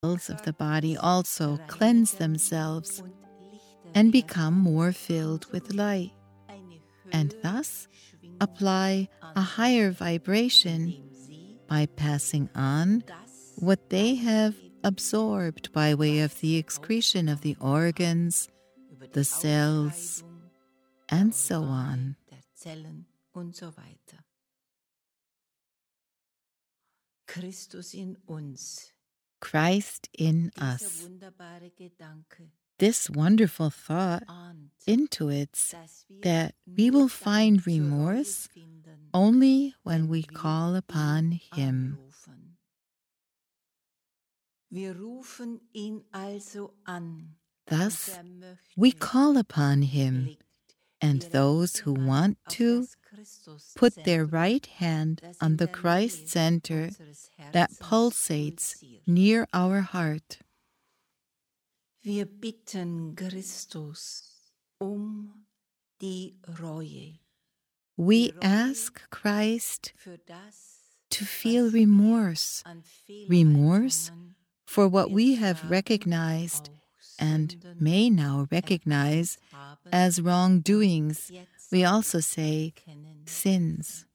cells of the body also cleanse themselves and become more filled with light, and thus apply a higher vibration by passing on what they have absorbed by way of the excretion of the organs, the cells, and so on. Christ in us. This wonderful thought intuits that we will find remorse only when we call upon Him. Thus, we call upon Him, and those who want to put their right hand on the Christ center that pulsates near our heart. Wir bitten Christus die Reue. We ask Christ to feel remorse for what we have recognized and may now recognize as wrongdoings. We also say sins.